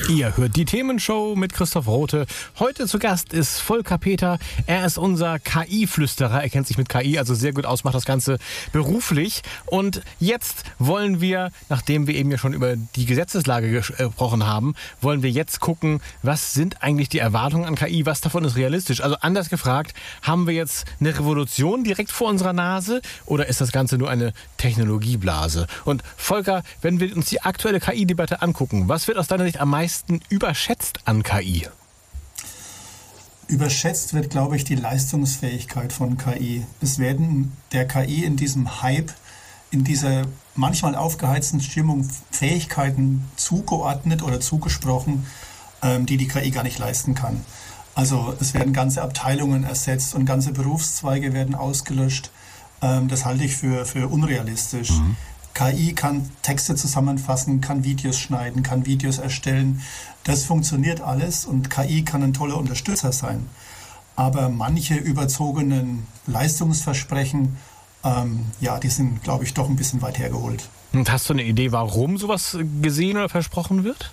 Ihr hört die Themenshow mit Christoph Rothe. Heute zu Gast ist Volker Peter. Er ist unser KI-Flüsterer. Er kennt sich mit KI also sehr gut aus, macht das Ganze beruflich. Und jetzt wollen wir, nachdem wir eben ja schon über die Gesetzeslage gesprochen haben, wollen wir jetzt gucken, was sind eigentlich die Erwartungen an KI, was davon ist realistisch? Also anders gefragt, haben wir jetzt eine Revolution direkt vor unserer Nase oder ist das Ganze nur eine Technologieblase? Und Volker, wenn wir uns die aktuelle KI-Debatte angucken, was wird aus deiner Sicht am meisten überschätzt an KI? Überschätzt wird, glaube ich, die Leistungsfähigkeit von KI. Es werden der KI in diesem Hype, in dieser manchmal aufgeheizten Stimmung Fähigkeiten zugeordnet oder zugesprochen, die die KI gar nicht leisten kann. Also es werden ganze Abteilungen ersetzt und ganze Berufszweige werden ausgelöscht. Das halte ich für unrealistisch. KI kann Texte zusammenfassen, kann Videos schneiden, kann Videos erstellen. Das funktioniert alles und KI kann ein toller Unterstützer sein. Aber manche überzogenen Leistungsversprechen, die sind, glaube ich, doch ein bisschen weit hergeholt. Und hast du eine Idee, warum sowas gesehen oder versprochen wird?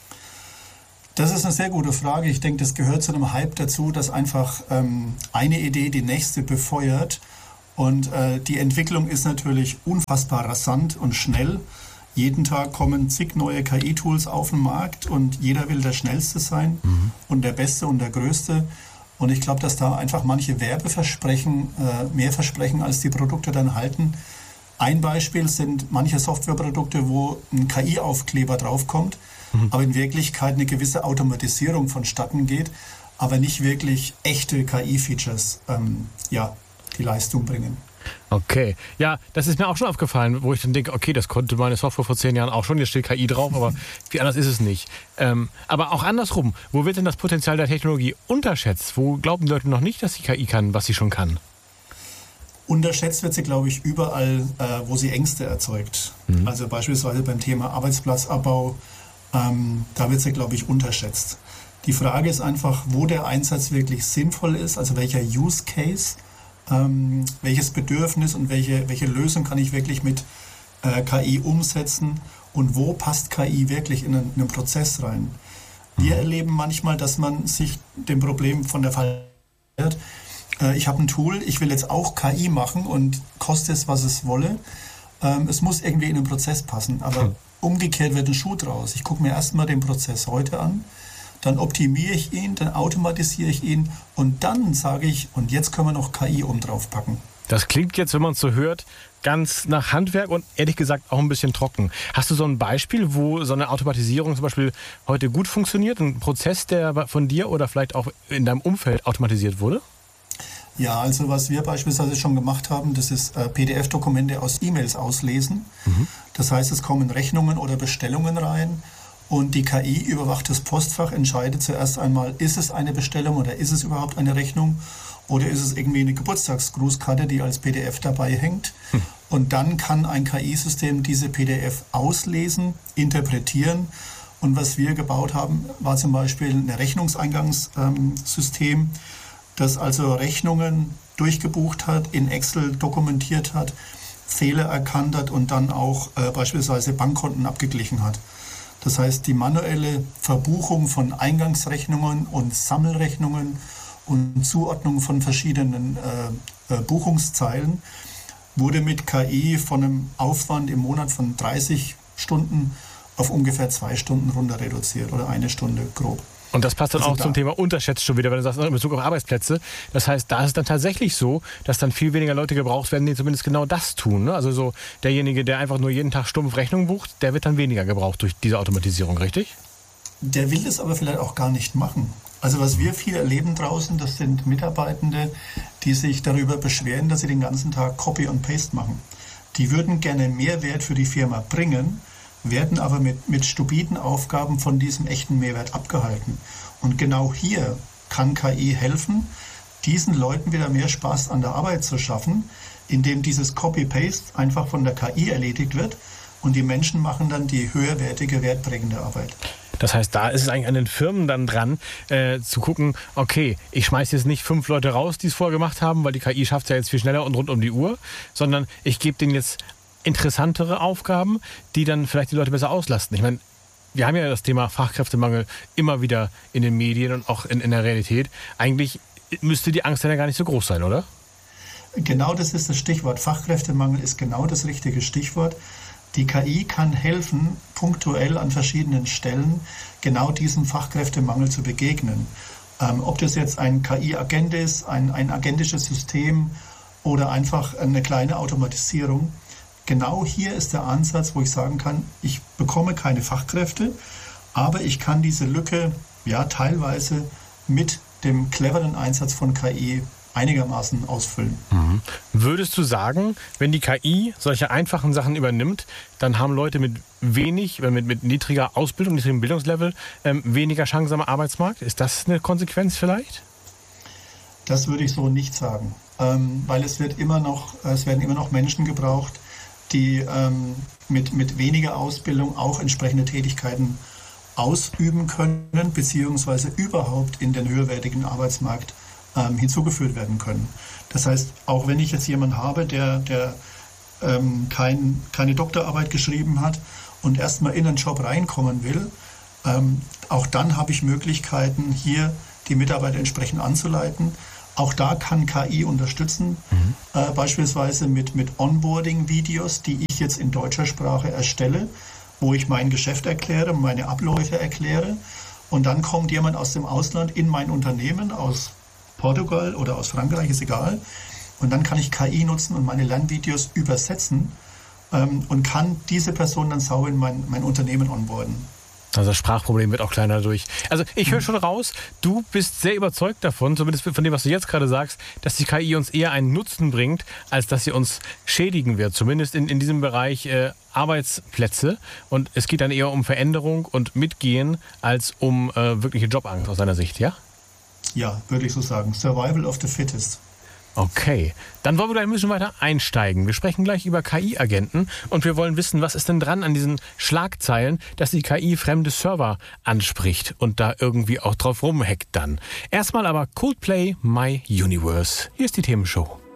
Das ist eine sehr gute Frage. Ich denke, das gehört zu einem Hype dazu, dass einfach eine Idee die nächste befeuert. Und die Entwicklung ist natürlich unfassbar rasant und schnell. Jeden Tag kommen zig neue KI-Tools auf den Markt und jeder will der Schnellste sein und der Beste und der Größte. Und ich glaube, dass da einfach manche Werbeversprechen mehr versprechen, als die Produkte dann halten. Ein Beispiel sind manche Softwareprodukte, wo ein KI-Aufkleber draufkommt, aber in Wirklichkeit eine gewisse Automatisierung vonstatten geht, aber nicht wirklich echte KI-Features die Leistung bringen. Okay, ja, das ist mir auch schon aufgefallen, wo ich dann denke, okay, das konnte meine Software vor 10 Jahren auch schon, jetzt steht KI drauf, aber wie anders ist es nicht. Aber auch andersrum, wo wird denn das Potenzial der Technologie unterschätzt? Wo glauben die Leute noch nicht, dass die KI kann, was sie schon kann? Unterschätzt wird sie, glaube ich, überall, wo sie Ängste erzeugt. Also beispielsweise beim Thema Arbeitsplatzabbau, da wird sie, glaube ich, unterschätzt. Die Frage ist einfach, wo der Einsatz wirklich sinnvoll ist, also welcher Use Case, welches Bedürfnis und welche Lösung kann ich wirklich mit KI umsetzen und wo passt KI wirklich in einen Prozess rein. Wir erleben manchmal, dass man sich dem Problem von der Fall stellt. Ich habe ein Tool, ich will jetzt auch KI machen und koste es, was es wolle. Es muss irgendwie in den Prozess passen, aber umgekehrt wird ein Schuh draus. Ich gucke mir erstmal den Prozess heute an, dann optimiere ich ihn, dann automatisiere ich ihn und dann sage ich, und jetzt können wir noch KI oben drauf packen. Das klingt jetzt, wenn man es so hört, ganz nach Handwerk und ehrlich gesagt auch ein bisschen trocken. Hast du so ein Beispiel, wo so eine Automatisierung zum Beispiel heute gut funktioniert? Ein Prozess, der von dir oder vielleicht auch in deinem Umfeld automatisiert wurde? Ja, also was wir beispielsweise schon gemacht haben, das ist PDF-Dokumente aus E-Mails auslesen. Das heißt, es kommen Rechnungen oder Bestellungen rein. Und die KI überwacht das Postfach, entscheidet zuerst einmal, ist es eine Bestellung oder ist es überhaupt eine Rechnung oder ist es irgendwie eine Geburtstagsgrußkarte, die als PDF dabei hängt. Und dann kann ein KI-System diese PDF auslesen, interpretieren. Und was wir gebaut haben, war zum Beispiel ein Rechnungseingangssystem, das also Rechnungen durchgebucht hat, in Excel dokumentiert hat, Fehler erkannt hat und dann auch beispielsweise Bankkonten abgeglichen hat. Das heißt, die manuelle Verbuchung von Eingangsrechnungen und Sammelrechnungen und Zuordnung von verschiedenen Buchungszeilen wurde mit KI von einem Aufwand im Monat von 30 Stunden auf ungefähr 2 Stunden runter reduziert oder 1 Stunde grob. Und das passt dann auch zum Thema unterschätzt schon wieder, wenn du sagst, in Bezug auf Arbeitsplätze. Das heißt, da ist es dann tatsächlich so, dass dann viel weniger Leute gebraucht werden, die zumindest genau das tun. Ne? Also so derjenige, der einfach nur jeden Tag stumpf Rechnungen bucht, der wird dann weniger gebraucht durch diese Automatisierung, richtig? Der will das aber vielleicht auch gar nicht machen. Also was wir viel erleben draußen, das sind Mitarbeitende, die sich darüber beschweren, dass sie den ganzen Tag Copy und Paste machen. Die würden gerne Mehrwert für die Firma bringen, werden aber mit stupiden Aufgaben von diesem echten Mehrwert abgehalten. Und genau hier kann KI helfen, diesen Leuten wieder mehr Spaß an der Arbeit zu schaffen, indem dieses Copy-Paste einfach von der KI erledigt wird und die Menschen machen dann die höherwertige, wertprägende Arbeit. Das heißt, da ist es eigentlich an den Firmen dann dran, zu gucken, okay, ich schmeiße jetzt nicht 5 Leute raus, die es vorher gemacht haben, weil die KI schafft es ja jetzt viel schneller und rund um die Uhr, sondern ich gebe denen jetzt interessantere Aufgaben, die dann vielleicht die Leute besser auslasten. Ich meine, wir haben ja das Thema Fachkräftemangel immer wieder in den Medien und auch in der Realität. Eigentlich müsste die Angst dann ja gar nicht so groß sein, oder? Genau das ist das Stichwort. Fachkräftemangel ist genau das richtige Stichwort. Die KI kann helfen, punktuell an verschiedenen Stellen genau diesem Fachkräftemangel zu begegnen. Ob das jetzt ein KI-Agent ist, ein agentisches System oder einfach eine kleine Automatisierung. Genau hier ist der Ansatz, wo ich sagen kann, ich bekomme keine Fachkräfte, aber ich kann diese Lücke ja teilweise mit dem cleveren Einsatz von KI einigermaßen ausfüllen. Mhm. Würdest du sagen, wenn die KI solche einfachen Sachen übernimmt, dann haben Leute mit niedriger Ausbildung, niedrigem Bildungslevel weniger Chancen am Arbeitsmarkt? Ist das eine Konsequenz vielleicht? Das würde ich so nicht sagen, weil es werden immer noch Menschen gebraucht, die mit weniger Ausbildung auch entsprechende Tätigkeiten ausüben können, beziehungsweise überhaupt in den höherwertigen Arbeitsmarkt hinzugeführt werden können. Das heißt, auch wenn ich jetzt jemanden habe, der keine Doktorarbeit geschrieben hat und erstmal in einen Job reinkommen will, auch dann habe ich Möglichkeiten, hier die Mitarbeiter entsprechend anzuleiten. Auch da kann KI unterstützen, beispielsweise mit Onboarding-Videos, die ich jetzt in deutscher Sprache erstelle, wo ich mein Geschäft erkläre, meine Abläufe erkläre. Und dann kommt jemand aus dem Ausland in mein Unternehmen, aus Portugal oder aus Frankreich, ist egal. Und dann kann ich KI nutzen und meine Lernvideos übersetzen und kann diese Person dann sauber in mein Unternehmen onboarden. Also das Sprachproblem wird auch kleiner dadurch. Also ich höre schon raus, du bist sehr überzeugt davon, zumindest von dem, was du jetzt gerade sagst, dass die KI uns eher einen Nutzen bringt, als dass sie uns schädigen wird. Zumindest in diesem Bereich Arbeitsplätze. Und es geht dann eher um Veränderung und Mitgehen, als um wirkliche Jobangst aus deiner Sicht, ja? Ja, würde ich so sagen. Survival of the fittest. Okay, dann wollen wir da ein bisschen weiter einsteigen. Wir sprechen gleich über KI-Agenten und wir wollen wissen, was ist denn dran an diesen Schlagzeilen, dass die KI fremde Server anspricht und da irgendwie auch drauf rumhackt dann. Erstmal aber Coldplay, My Universe. Hier ist die Themenshow.